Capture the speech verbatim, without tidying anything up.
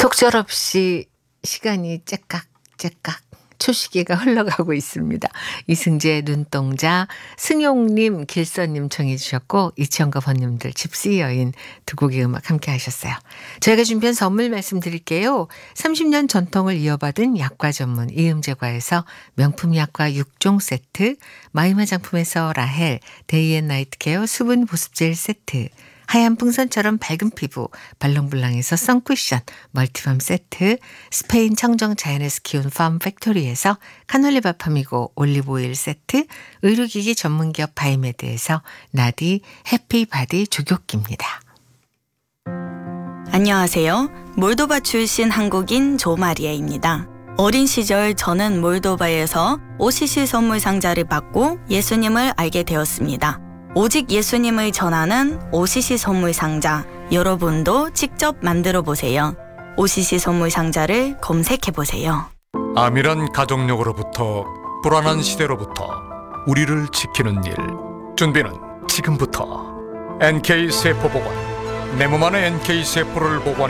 속절없이 시간이 째깍째깍 초시계가 흘러가고 있습니다. 이승재, 눈동자, 승용님, 길서님 청해 주셨고 이치현과 번님들 집시 여인 두 곡의 음악 함께 하셨어요. 저희가 준비한 선물 말씀드릴게요. 삼십 년 전통을 이어받은 약과 전문 이음제과에서 명품 약과 육 종 세트, 마이마 장품에서 라헬, 데이앤나이트 케어 수분 보습젤 세트, 하얀 풍선처럼 밝은 피부 발롱블랑에서 선쿠션 멀티밤 세트, 스페인 청정 자연에서 키운 팜 팩토리에서 카놀리바 팜이고 올리브오일 세트, 의료기기 전문기업 바이메드에서 나디 해피바디 조교기입니다. 안녕하세요. 몰도바 출신 한국인 조마리아입니다. 어린 시절 저는 몰도바에서 오시시 선물 상자를 받고 예수님을 알게 되었습니다. 오직 예수님을 전하는 오시시 선물 상자, 여러분도 직접 만들어 보세요. 오시시 선물 상자를 검색해 보세요. 암이란 가족력으로부터 불안한 시대로부터 우리를 지키는 일, 준비는 지금부터. 엔케이 세포보건, 내 몸 안의 엔케이 세포를 보관